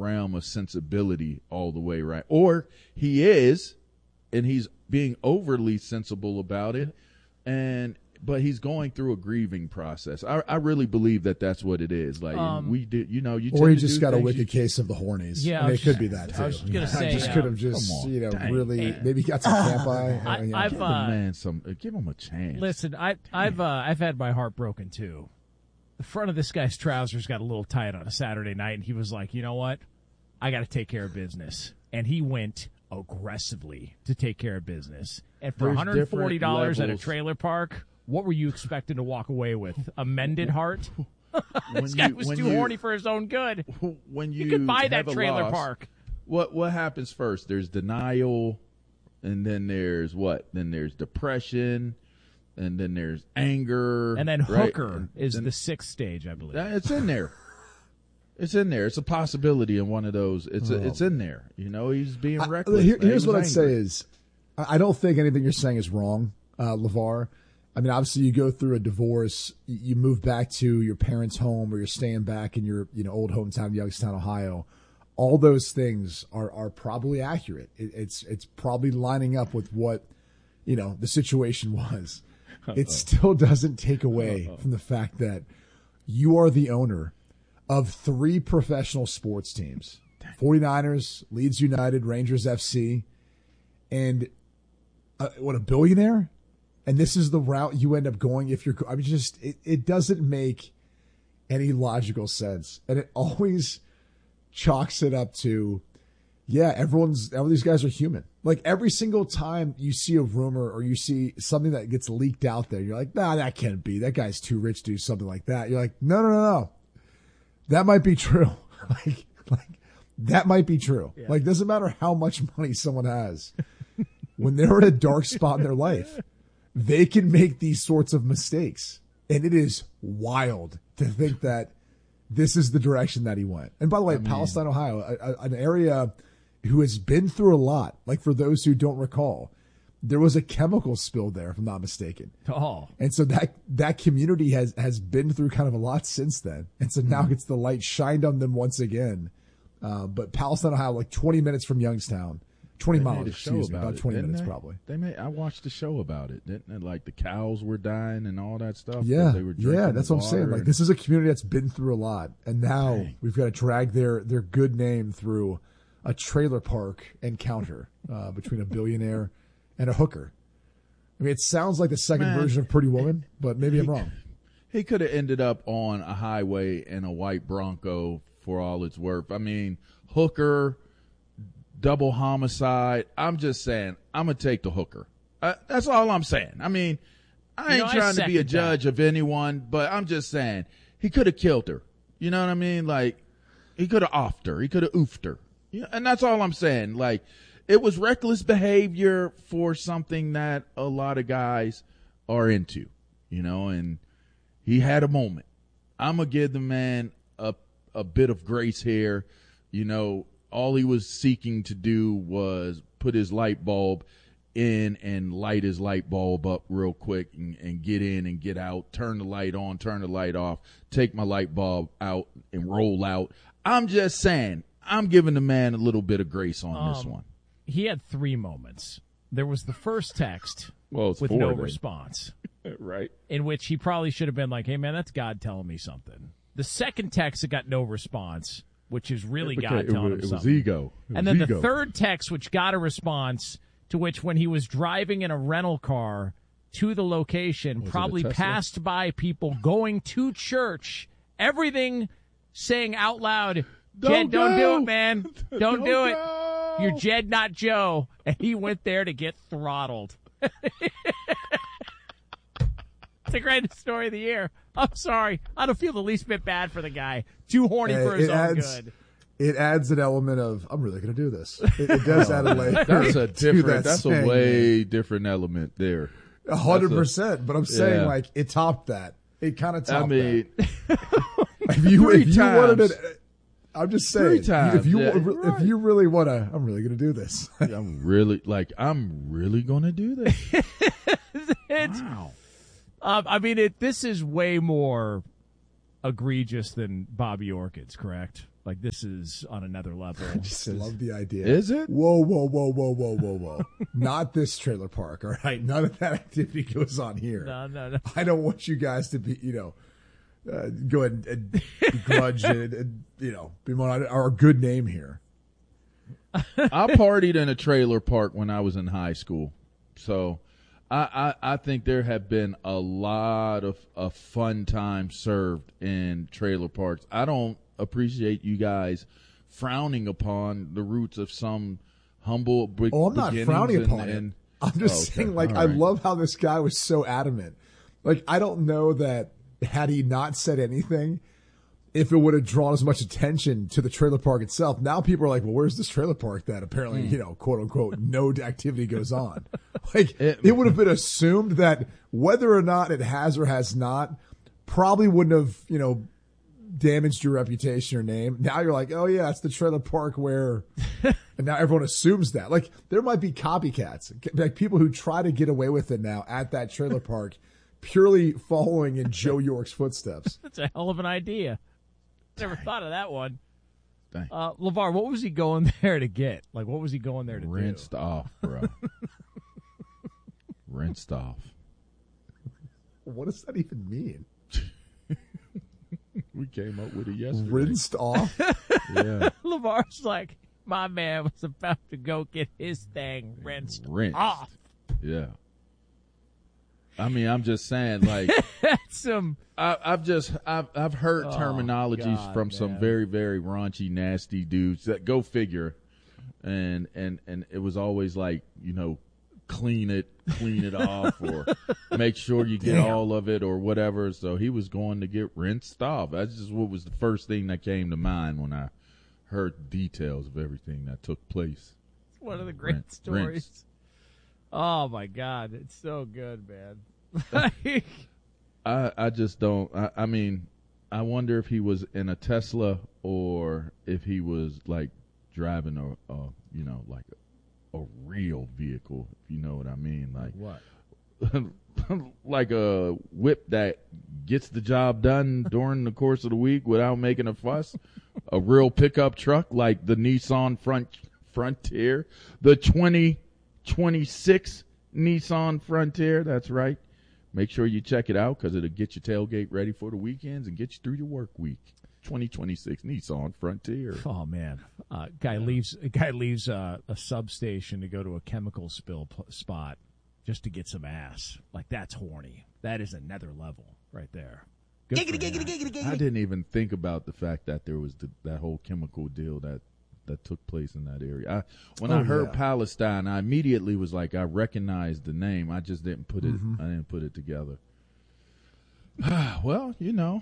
realm of sensibility all the way, right? Or he is, and he's being overly sensible about it, but he's going through a grieving process. I really believe that that's what it is. Like we did, you know, or he just got a wicked case of the hornies. Yeah, I mean, it could be that too. I was gonna say, I just could have just, you know, really maybe got some camp eye. Give the man give him a chance. Listen, I've had my heart broken too. The front of this guy's trousers got a little tight on a Saturday night, and he was like, you know what? I got to take care of business. And he went aggressively to take care of business. And for $140 at a trailer park, what were you expecting to walk away with? A mended heart? This guy was too horny for his own good. When you could buy that trailer park. What happens first? There's denial, and then there's what? Then there's depression, and then there's anger. And then right? hooker is the sixth stage, I believe. It's in there. It's in there. It's a possibility in one of those. It's in there. You know, he's being reckless. Here's what I'd say is, I don't think anything you're saying is wrong, LeVar. I mean, obviously, you go through a divorce, you move back to your parents' home, or you're staying back in your old hometown, Youngstown, Ohio. All those things are probably accurate. It's probably lining up with what the situation was. It still doesn't take away from the fact that you are the owner of 3 professional sports teams: 49ers, Leeds United, Rangers FC, and a billionaire. And this is the route you end up going if you're. I mean, it doesn't make any logical sense, and it always chalks it up to, all these guys are human. Like every single time you see a rumor or you see something that gets leaked out there, you're like, nah, that can't be. That guy's too rich to do something like that. You're like, no, that might be true. like that might be true. Yeah. Like, doesn't matter how much money someone has, when they're in a dark spot in their life, they can make these sorts of mistakes. And it is wild to think that this is the direction that he went. And by the way, Palestine, Ohio, an area who has been through a lot. Like, for those who don't recall, there was a chemical spill there, if I'm not mistaken. Oh. And so that community has been through kind of a lot since then. And so now gets the light shined on them once again. But Palestine, Ohio, like 20 minutes from Youngstown. 20 miles, excuse me, about 20 minutes probably. I watched the show about it, didn't it? Like the cows were dying and all that stuff. Yeah, they were that's what I'm saying. Like, this is a community that's been through a lot, and now we've got to drag their good name through a trailer park encounter between a billionaire and a hooker. I mean, it sounds like the second version of Pretty Woman, but maybe I'm wrong. He could have ended up on a highway in a white Bronco for all it's worth. I mean, hooker, double homicide. I'm just saying, I'm going to take the hooker. That's all I'm saying. I mean, I ain't trying to be a judge of anyone, but I'm just saying he could have killed her. You know what I mean? Like, he could have offed her. He could have oofed her. Yeah, and that's all I'm saying. Like, it was reckless behavior for something that a lot of guys are into, and he had a moment. I'm going to give the man a bit of grace here. All he was seeking to do was put his light bulb in and light his light bulb up real quick and get in and get out, turn the light on, turn the light off, take my light bulb out and roll out. I'm just saying, I'm giving the man a little bit of grace on this one. He had 3 moments. There was the first text with no response. Right. In which he probably should have been like, hey, man, that's God telling me something. The second text that got no response, which is really God telling him something. It was ego. And then the third text, which got a response, to which when he was driving in a rental car to the location, probably passed by people going to church, everything saying out loud, Jed, don't do it, man. Don't do it. You're Jed, not Joe. And he went there to get throttled. It's the greatest story of the year. I'm sorry. I don't feel the least bit bad for the guy. Too horny for his own good. It adds an element of, I'm really going to do this. It does add a layer. That's a way different element there. 100%. But I'm saying, like, it topped that. It kind of topped that. if you wanted it, I'm just saying, 3 times. if you really want to, I'm really going to do this. I'm really going to do this. Wow. I mean, this is way more egregious than Bobby Orchid's, correct? Like, this is on another level. I just love the idea. Is it? Whoa. Not this trailer park, all right? None of that activity goes on here. No. I don't want you guys to be, go ahead and begrudge and be on our good name here. I partied in a trailer park when I was in high school. So I think there have been a lot of fun time served in trailer parks. I don't appreciate you guys frowning upon the roots of some humble I'm not frowning upon it. I'm just saying, like, I love how this guy was so adamant. Like, I don't know that had he not said anything, if it would have drawn as much attention to the trailer park itself. Now people are like, well, where's this trailer park that apparently, quote unquote, no activity goes on? Like, it would have been assumed that whether or not it has or has not probably wouldn't have, damaged your reputation or name. Now you're like, oh yeah, it's the trailer park where, and now everyone assumes that. Like, there might be copycats, like people who try to get away with it now at that trailer park, purely following in Joe York's footsteps. That's a hell of an idea. Never thought of that one. Dang. LeVar, what was he going there to get? Like, what was he going there to Rinsed do? off, bro. Rinsed off. What does that even mean? We came up with it yesterday. Rinsed off? Yeah. LeVar's like, my man was about to go get his thing rinsed off. Yeah. I mean, I'm just saying, like, That's some. I've heard terminologies God, from some man. very, very raunchy, nasty dudes that go figure, and it was always like, clean it off, or make sure you get all of it, or whatever. So he was going to get rinsed off. That's just what was the first thing that came to mind when I heard details of everything that took place. It's one of the great stories. Rinsed. Oh my God, it's so good, man. I just don't. I mean, I wonder if he was in a Tesla or if he was like driving like a real vehicle, if you know what I mean. Like what? Like a whip that gets the job done during the course of the week without making a fuss. A real pickup truck like the Nissan Frontier, the 2026 Nissan Frontier. That's right. Make sure you check it out because it'll get your tailgate ready for the weekends and get you through your work week. 2026 Nissan Frontier. Oh man, guy leaves a substation to go to a chemical spill spot just to get some ass. Like, that's horny. That is another level right there. Giggity. I didn't even think about the fact that there was that whole chemical deal that took place in that area. When I heard Palestine, I immediately was like, I recognized the name. I just didn't put it. I didn't put it together. Well,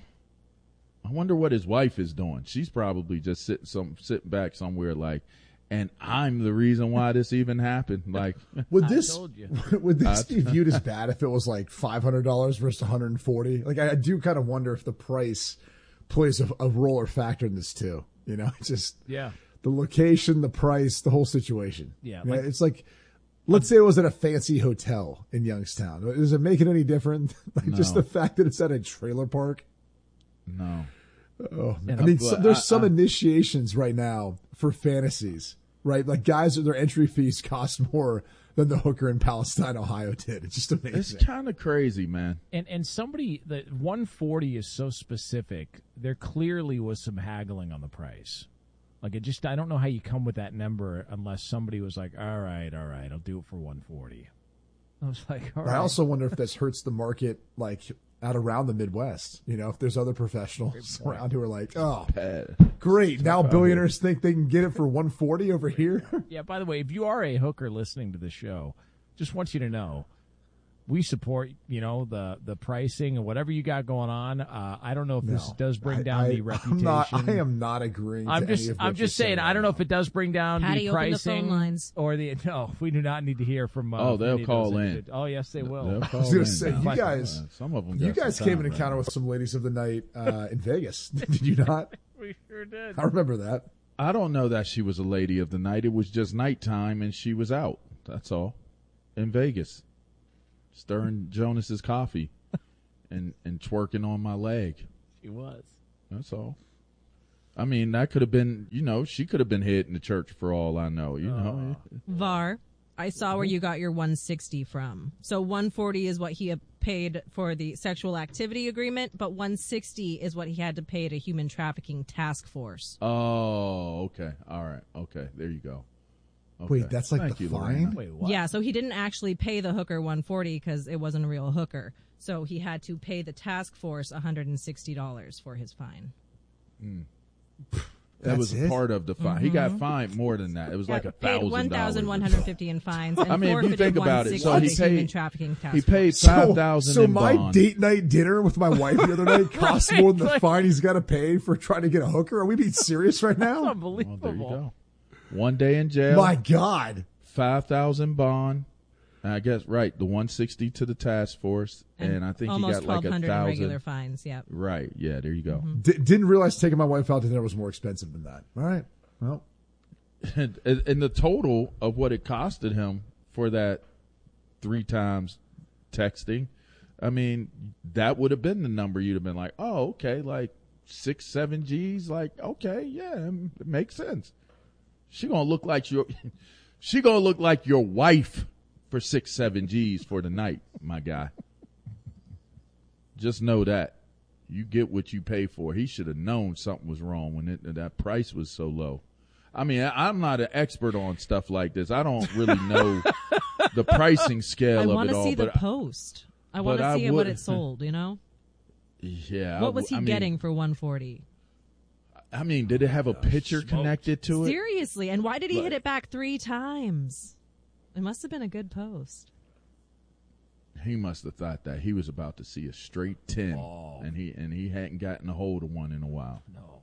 I wonder what his wife is doing. She's probably just sitting back somewhere like, and I'm the reason why this even happened. Like, would I told you. this be viewed as bad if it was like $500 versus $140? Like, I do kind of wonder if the price plays a role or factor in this too. Just Yeah. the location, the price, the whole situation. Yeah, It's like, let's say it was at a fancy hotel in Youngstown. Does it make it any different? Just the fact that it's at a trailer park? no. Oh, man. I mean, there's some initiations right now for fantasies, right? Like, guys, their entry fees cost more than the hooker in Palestine, Ohio did. It's just amazing. It's kind of crazy, man. And somebody, the 140 is so specific. There clearly was some haggling on the price. Like, I don't know how you come with that number unless somebody was like, all right, I'll do it for 140. I was like, all right. I also wonder if this hurts the market, like, out around the Midwest. If there's other professionals around who are like, oh, great. Now billionaires think they can get it for 140 over here. Yeah, by the way, if you are a hooker listening to the show, just want you to know, we support, the pricing and whatever you got going on. I don't know if this does bring down the reputation. I am not agreeing. I'm just saying. I don't know if it does bring down Patty, the pricing open the phone lines. or the. No, we do not need to hear from. They'll call in. Oh yes, they will. They'll I call was going in. to say, you guys. Some of them. You guys came in encounter with some ladies of the night in Vegas. Did you not? We sure did. I remember that. I don't know that she was a lady of the night. It was just nighttime and she was out. That's all. In Vegas. Stirring Jonas's coffee and twerking on my leg. She was. That's all. I mean, that could have been, she could have been hit in the church for all I know, VAR, I saw where you got your 160 from. So 140 is what he had paid for the sexual activity agreement, but 160 is what he had to pay to Human Trafficking Task Force. Oh, okay. All right. Okay. There you go. Okay. Wait, that's like Thank the you, fine? Lorena. Wait, what? Yeah, so he didn't actually pay the hooker 140 because it wasn't a real hooker. So he had to pay the task force $160 for his fine. That was it? part of the fine. He got fined more than that. It was like paid $1,000. $1,150 in fines. And I mean, if you forfeited think about it, so $160 he to Human paid. Trafficking Task He Force. paid So, $5,000 so in my bond. date night dinner with my wife the other night cost more than the Right. fine he's got to pay for trying to get a hooker? Are we being serious right now? Well, Unbelievable. there you go. 1 day in jail. My God. 5,000 bond. And I guess right, the 160 to the task force, and I think he almost got like 1,200 in regular 1,000. fines. Yeah. Right, yeah, there you go. Didn't realize taking my wife out to dinner was more expensive than that. All right. Well, And the total of what it costed him for that 3 times texting, I mean, that would have been the number you'd have been like, oh, okay, like 6-7 G's, like, okay, yeah, it makes sense. She gonna look like your wife for 6-7 G's for the night, my guy. Just know that. You get what you pay for. He should have known something was wrong when that price was so low. I mean, I'm not an expert on stuff like this. I don't really know the pricing scale I of want it to all. see the But post. I want but to I see what would- it sold, yeah, What was he I mean, getting for 140? I mean, did it have a picture connected to it? Seriously. And why did he hit it back 3 times? It must have been a good post. He must have thought that he was about to see a straight 10, and he hadn't gotten a hold of one in a while. No.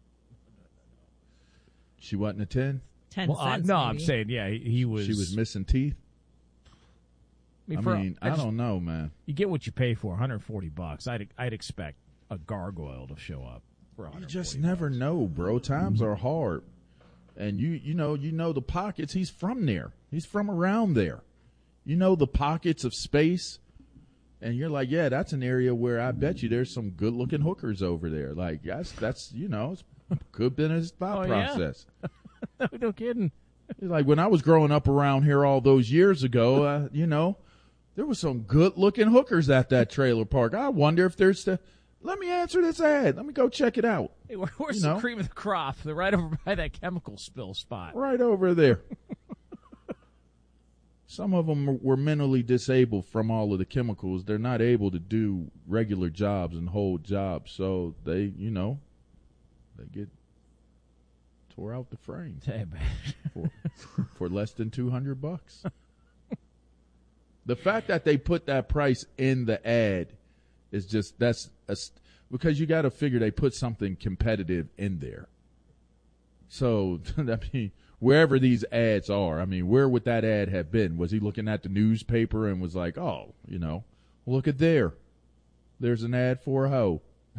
She wasn't a 10. 10 Well, cents. no, maybe. I'm saying, yeah, he was. She was missing teeth. I just- don't know, man. You get what you pay for, $140. I'd expect a gargoyle to show up for $140. You just never know, bro. Times are hard, and you know the pockets. He's from there. He's from around there. You know the pockets of space, and you're like, yeah, that's an area where I bet you there's some good looking hookers over there. Like that's it's could have been his thought Oh, yeah. process. No kidding. It's like when I was growing up around here all those years ago, there was some good looking hookers at that trailer park. I wonder if there's let me answer this ad. Let me go check it out. Hey, where's the cream of the crop? They're right over by that chemical spill spot. Right over there. Some of them were mentally disabled from all of the chemicals. They're not able to do regular jobs and hold jobs. So they get tore out the frame Hey, man. for less than $200. The fact that they put that price in the ad is just because you got to figure they put something competitive in there. So I mean, wherever these ads are, I mean, where would that ad have been? Was he looking at the newspaper and was like, oh, look at there. There's an ad for a hoe.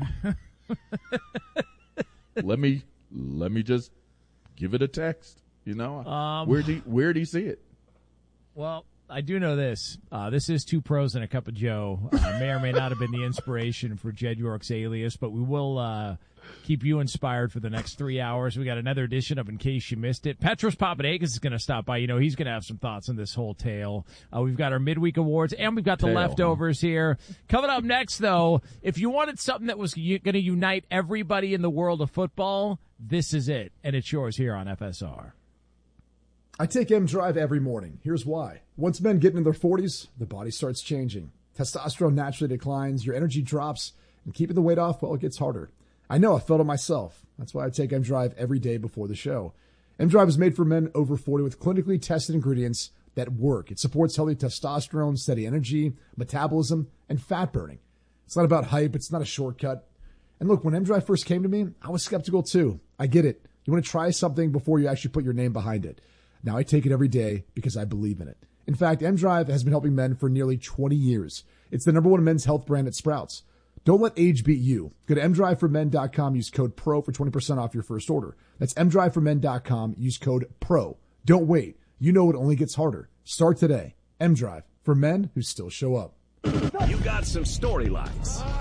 Let me just give it a text. Where'd he see it? Well, I do know this. This is Two Pros and a Cup of Joe. May or may not have been the inspiration for Jed York's Alias, but we will keep you inspired for the next 3 hours. We got another edition of In Case You Missed It. Petros Papadakis is going to stop by. He's going to have some thoughts on this whole tale. We've got our midweek awards, and we've got the leftovers here. Coming up next, though, if you wanted something that was going to unite everybody in the world of football, this is it, and it's yours here on FSR. I take M Drive every morning. Here's why. Once men get into their 40s, the body starts changing. Testosterone naturally declines, your energy drops, and keeping the weight off, well, it gets harder. I know, I felt it myself. That's why I take M Drive every day before the show. M Drive is made for men over 40 with clinically tested ingredients that work. It supports healthy testosterone, steady energy, metabolism, and fat burning. It's not about hype. It's not a shortcut. And look, when M Drive first came to me, I was skeptical too. I get it. You want to try something before you actually put your name behind it. Now I take it every day because I believe in it. In fact, M Drive has been helping men for nearly 20 years. It's the #1 men's health brand at Sprouts. Don't let age beat you. Go to mdriveformen.com. Use code PRO for 20% off your first order. That's mdriveformen.com. Use code PRO. Don't wait. You know it only gets harder. Start today. M Drive for men who still show up. You got some storylines,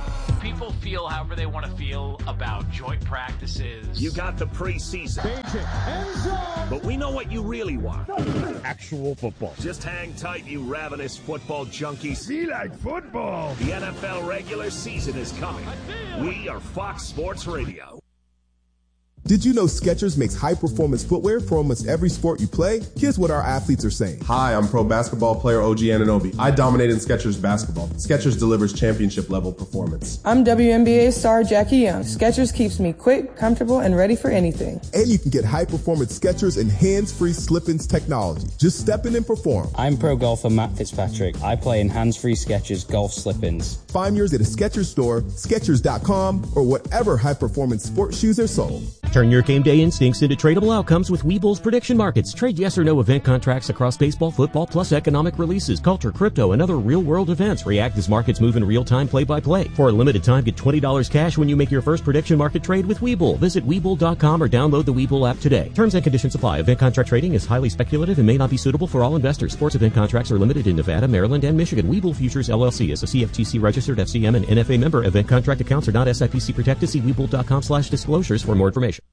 people feel however they want to feel about joint practices. You got the preseason. But we know what you really want. Actual football. Just hang tight, you ravenous football junkies. Be like football. The NFL regular season is coming. We are Fox Sports Radio. Did you know Skechers makes high-performance footwear for almost every sport you play? Here's what our athletes are saying. Hi, I'm pro basketball player OG Anunoby. I dominate in Skechers basketball. Skechers delivers championship-level performance. I'm WNBA star Jackie Young. Skechers keeps me quick, comfortable, and ready for anything. And you can get high-performance Skechers and hands-free slip-ins technology. Just step in and perform. I'm pro golfer Matt Fitzpatrick. I play in hands-free Skechers golf slip-ins. Find yours at a Skechers store, Skechers.com, or whatever high-performance sports shoes are sold. Turn your game day instincts into tradable outcomes with Webull's prediction markets. Trade yes or no event contracts across baseball, football, plus economic releases, culture, crypto, and other real-world events. React as markets move in real time, play-by-play. For a limited time, get $20 cash when you make your first prediction market trade with Webull. Visit Webull.com or download the Webull app today. Terms and conditions apply. Event contract trading is highly speculative and may not be suitable for all investors. Sports event contracts are limited in Nevada, Maryland, and Michigan. Webull Futures LLC is a CFTC registered FCM and NFA member. Event contract accounts are not SIPC protected. See Webull.com/disclosures for more information.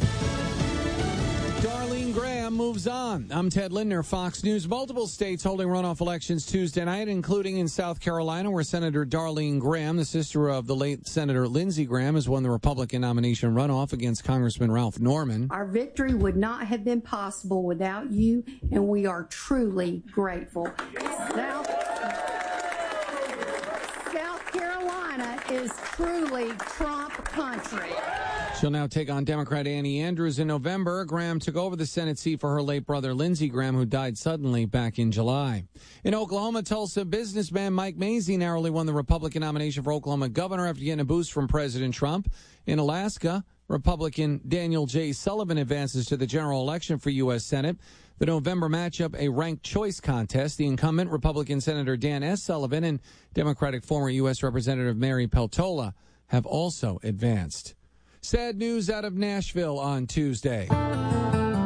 Moves on. I'm Ted Lindner, Fox News. Multiple states holding runoff elections Tuesday night, including in South Carolina, where Senator Darlene Graham, the sister of the late Senator Lindsey Graham, has won the Republican nomination runoff against Congressman Ralph Norman. Our victory would not have been possible without you, and we are truly grateful. South Carolina is truly Trump country. She'll now take on Democrat Annie Andrews in November. Graham took over the Senate seat for her late brother Lindsey Graham, who died suddenly back in July. In Oklahoma, Tulsa businessman Mike Mazzei narrowly won the Republican nomination for Oklahoma governor after getting a boost from President Trump. In Alaska, Republican Daniel J. Sullivan advances to the general election for U.S. Senate. The November matchup, a ranked choice contest. The incumbent, Republican Senator Dan S. Sullivan, and Democratic former U.S. Representative Mary Peltola have also advanced. Sad news out of Nashville on Tuesday.